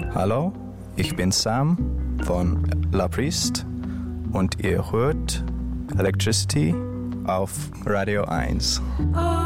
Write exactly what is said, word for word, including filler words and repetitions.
Hallo, ich bin Sam von La Priest und ihr hört Electricity auf Radio eins. Oh.